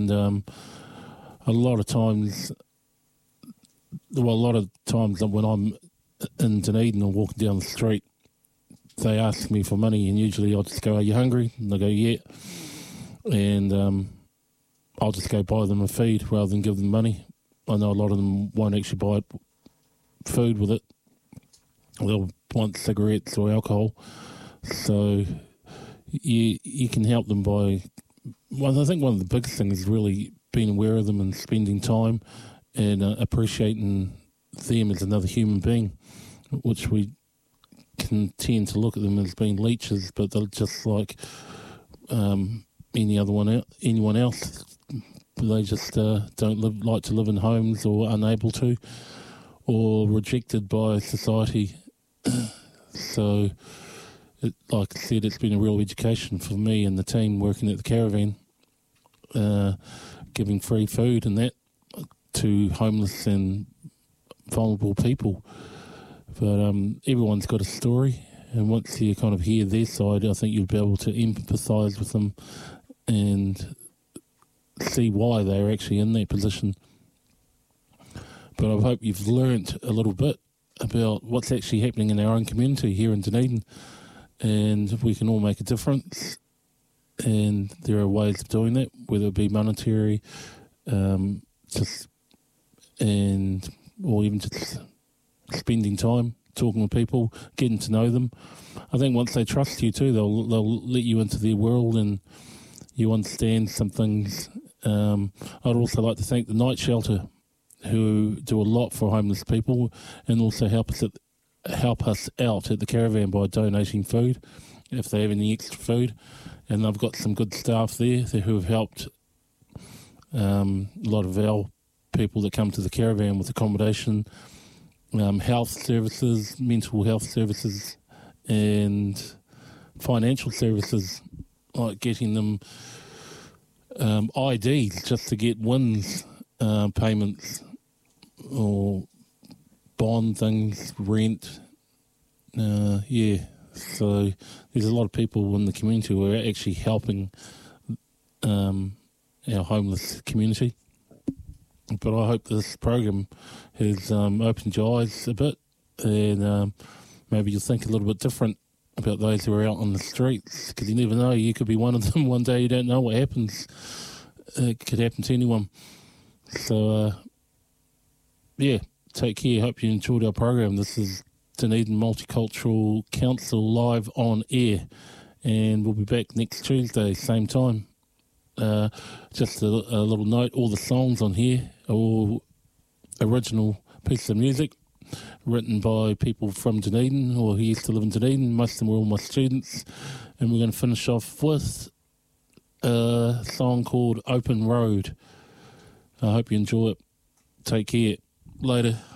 And a lot of times when I'm in Dunedin or walking down the street, they ask me for money, and usually I'll just go, "Are you hungry?" And they go, "Yeah." And I'll just go buy them a feed rather than give them money. I know a lot of them won't actually buy food with it. They'll want cigarettes or alcohol. So you can help them by... Well, I think one of the biggest things is really being aware of them and spending time and appreciating them as another human being, which we can tend to look at them as being leeches, but they're just like anyone else. They just don't like to live in homes, or unable to, or rejected by society. So, like I said, it's been a real education for me and the team working at the caravan, giving free food and that to homeless and vulnerable people. But everyone's got a story, and once you kind of hear their side, I think you'll be able to empathise with them and see why they're actually in that position. But I hope you've learnt a little bit about what's actually happening in our own community here in Dunedin, and we can all make a difference. And there are ways of doing that, whether it be monetary, or even just spending time talking with people, getting to know them. I think once they trust you too, they'll let you into their world and you understand some things. I'd also like to thank the Night Shelter, who do a lot for homeless people and also help us out at the caravan by donating food if they have any extra food. And I've got some good staff there who have helped a lot of our people that come to the caravan with accommodation, health services, mental health services, and financial services, like getting them IDs just to get WINS payments or bond things, rent. So there's a lot of people in the community who are actually helping our homeless community. But I hope this program has opened your eyes a bit, and maybe you'll think a little bit different about those who are out on the streets, because you never know, you could be one of them one day. You don't know what happens. It could happen to anyone. So take care. Hope you enjoyed our program. This is Dunedin Multicultural Council live on air, and we'll be back next Tuesday, same time. Just a little note, all the songs on here are all original pieces of music written by people from Dunedin or who used to live in Dunedin. Most of them were all my students, and we're going to finish off with a song called Open Road. I hope you enjoy it. Take care. Later.